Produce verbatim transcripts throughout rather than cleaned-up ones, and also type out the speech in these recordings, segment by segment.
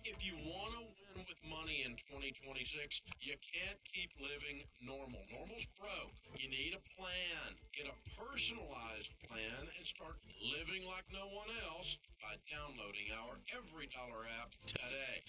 If you want to win with money in twenty twenty-six, you can't keep living normal. Normal's broke. You need a plan. Get a personalized plan and start living like no one else by downloading our Every Dollar app today.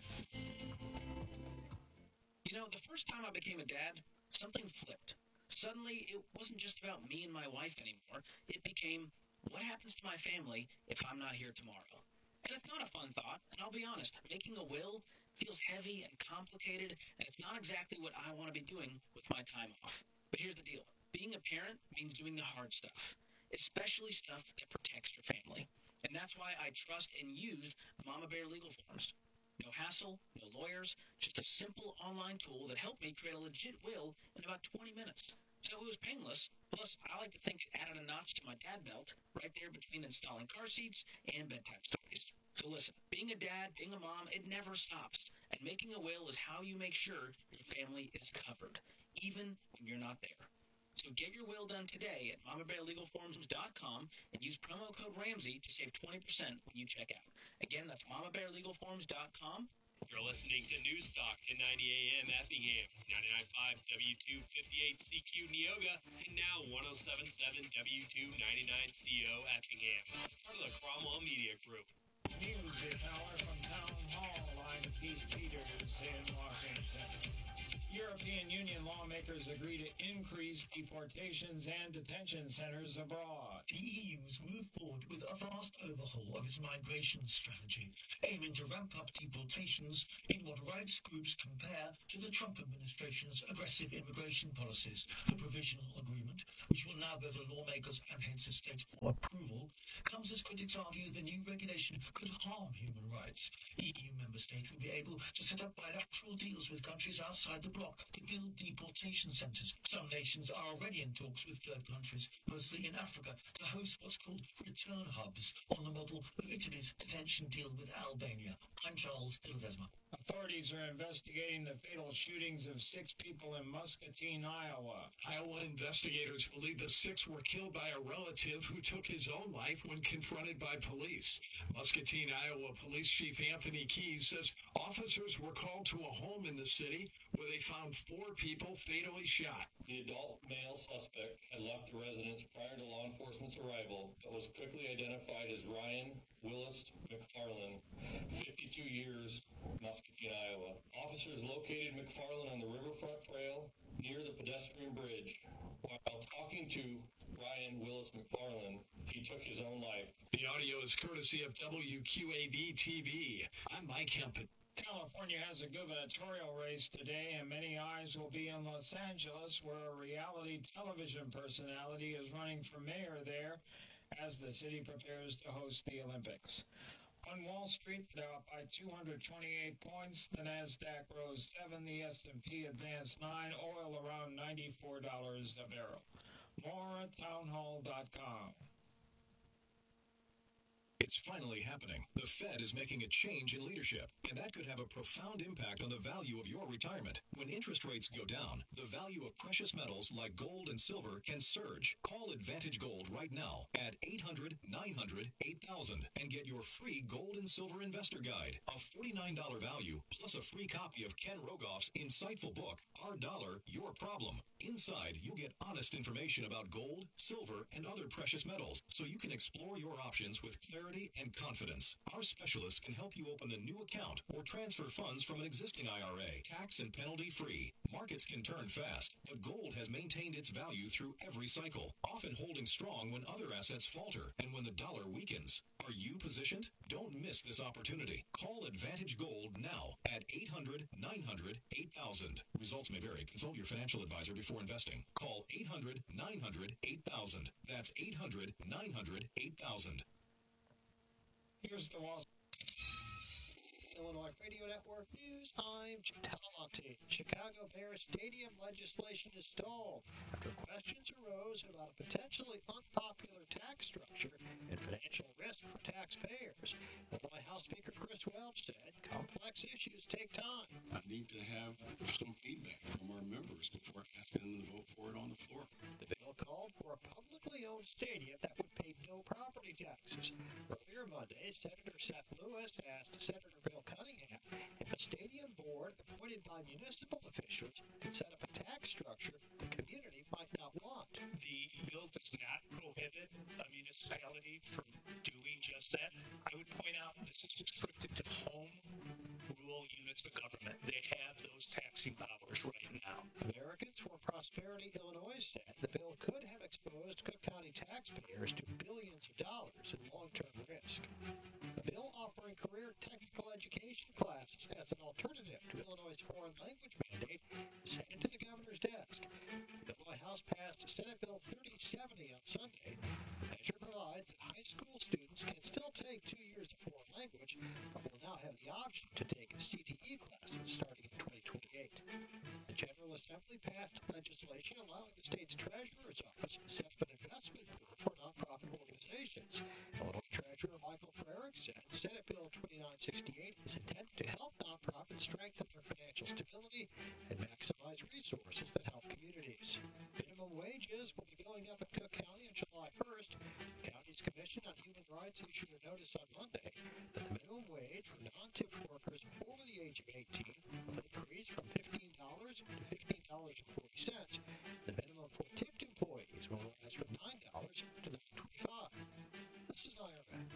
You know, the first time I became a dad, something flipped. Suddenly, it wasn't just about me and my wife anymore. It became, what happens to my family if I'm not here tomorrow? And it's not a fun thought, and I'll be honest, making a will feels heavy and complicated, and it's not exactly what I want to be doing with my time off. But here's the deal. Being a parent means doing the hard stuff, especially stuff that protects your family. And that's why I trust and use Mama Bear Legal Forms. No hassle, no lawyers, just a simple online tool that helped me create a legit will in about twenty minutes. So it was painless. Plus, I like to think it added a notch to my dad belt right there between installing car seats and bedtime stories. So listen, being a dad, being a mom, it never stops. And making a will is how you make sure your family is covered, even when you're not there. So get your will done today at mama bear legal forms dot com and use promo code Ramsey to save twenty percent when you check out. Again, that's mama bear legal forms dot com. You're listening to Newstalk ten ninety A M Effingham, ninety-nine point five W two fifty-eight C Q Neoga, and now one oh seven point seven W two ninety-nine C O Effingham, part of the Cromwell Media Group. News this hour from Town Hall. I'm Keith Peters in Washington. European Union lawmakers agree to increase deportations and detention centers abroad. The E U's moved forward with a vast overhaul of its migration strategy, aiming to ramp up deportations in what rights groups compare to the Trump administration's aggressive immigration policies. The provisional agreement, which will now go to lawmakers and heads of state for approval, comes as critics argue the new regulation could harm human rights. E U member states will be able to set up bilateral deals with countries outside the bloc to build deportation centres. Some nations are already in talks with third countries, mostly in Africa, to host what's called return hubs, on the model of Italy's detention deal with Albania. I'm Charles de Ledesma. Authorities are investigating the fatal shootings of six people in Muscatine, Iowa. Iowa investigators believe the six were killed by a relative who took his own life when confronted by police. Muscatine, Iowa Police Chief Anthony Keys says officers were called to a home in the city where they found four people fatally shot. The adult male suspect had left the residence prior to law enforcement's arrival, but was quickly identified as Ryan Willis McFarland, fifty-two years, Muscatine, Iowa. Officers located McFarland on the Riverfront Trail near the pedestrian bridge. While talking to Ryan Willis McFarland, he took his own life. The audio is courtesy of W Q A D T V. I'm Mike Hempel. California has a gubernatorial race today, and many eyes will be in Los Angeles, where a reality television personality is running for mayor there as the city prepares to host the Olympics. On Wall Street, they're up by two hundred twenty-eight points. The NASDAQ rose seven, the S and P advanced nine, oil around ninety-four dollars a barrel. More at town hall dot com. It's finally happening. The Fed is making a change in leadership, and that could have a profound impact on the value of your retirement. When interest rates go down, the value of precious metals like gold and silver can surge. Call Advantage Gold right now at eight hundred, nine hundred, eight thousand and get your free gold and silver investor guide, a forty-nine dollars value, plus a free copy of Ken Rogoff's insightful book, Our Dollar, Your Problem. Inside, you'll get honest information about gold, silver, and other precious metals, so you can explore your options with clarity and confidence. Our specialists can help you open a new account or transfer funds from an existing I R A, tax and penalty free. Markets can turn fast, but gold has maintained its value through every cycle, often holding strong when other assets falter and when the dollar weakens. Are you positioned? Don't miss this opportunity. Call Advantage Gold now at eight hundred, nine hundred, eight thousand. Results may vary. Consult your financial advisor before investing. Call eight hundred, nine hundred, eight thousand. That's eight hundred, nine hundred, eight thousand. Here's the Wall Illinois Radio Network News. I'm Jim Talamonte. Chicago Bears Stadium legislation is stalled after questions arose about a potentially unpopular tax structure and financial risk for taxpayers. Illinois House Speaker Chris Welch said complex issues take time. I need to have some feedback from our members before asking them to vote for it on the floor. The bill called for a publicly owned stadium that would pay no property taxes. Earlier Monday, Senator Seth Lewis asked Senator Bill Cunningham board, appointed by municipal officials, can set up a tax structure the community might not want. The bill does not prohibit a municipality from doing just that. I would point out this is restricted to home rule units of government. They have those taxing powers right now. Americans for Prosperity Illinois said the bill could have exposed Cook County taxpayers to billions of dollars in long-term risk. A bill offering career technical education classes as an alternative to Illinois' foreign language mandate is headed to the governor's desk. The Illinois House passed Senate Bill thirty seventy on Sunday. The measure provides that high school students can still take two years of foreign language, but will now have the option to take C T E classes starting in twenty twenty-eight. The General Assembly passed legislation allowing the state's treasurer's office to set up an investment pool for nonprofit organizations. Illinois Treasurer Michael Frerick said Senate Bill twenty-nine sixty-eight is intended to help nonprofits strengthen their financial stability and maximize resources that help communities. Minimum wages will be going up in Cook County on July first. The county's Commission on Human Rights issued a notice on Monday that the minimum wage for non-tipped workers over the age of eighteen will increase from fifteen dollars to fifteen dollars and forty cents. The minimum for tipped employees will rise from nine dollars to nine dollars and twenty-five cents. This is I R M.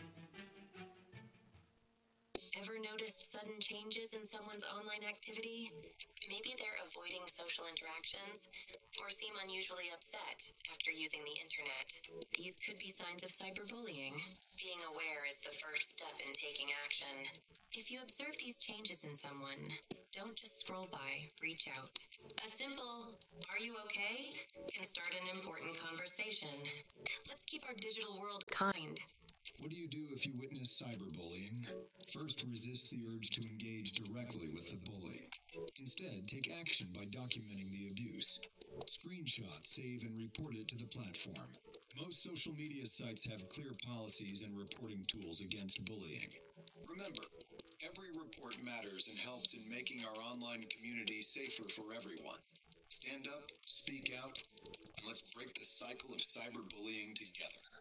Ever noticed sudden changes in someone's online activity? Maybe they're avoiding social interactions or seem unusually upset after using the internet. These could be signs of cyberbullying. Being aware is the first step in taking action. If you observe these changes in someone, don't just scroll by, reach out. A simple, "Are you okay?" can start an important conversation. Let's keep our digital world kind. What do you do if you witness cyberbullying? First, resist the urge to engage directly with the bully. Instead, take action by documenting the abuse. Screenshot, save, and report it to the platform. Most social media sites have clear policies and reporting tools against bullying. Remember, every report matters and helps in making our online community safer for everyone. Stand up, speak out, and let's break the cycle of cyberbullying together.